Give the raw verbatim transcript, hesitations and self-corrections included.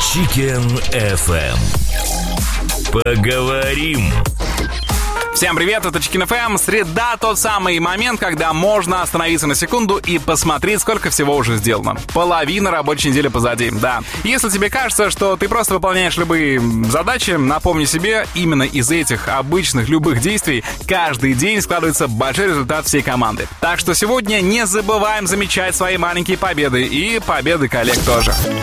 Chicken эф эм. Поговорим. Всем привет, это Chicken эф эм. Среда — тот самый момент, когда можно остановиться на секунду и посмотреть, сколько всего уже сделано. Половина рабочей недели позади, да. Если тебе кажется, что ты просто выполняешь любые задачи, напомни себе, именно из этих обычных любых действий каждый день складывается большой результат всей команды. Так что сегодня не забываем замечать свои маленькие победы и победы коллег тоже.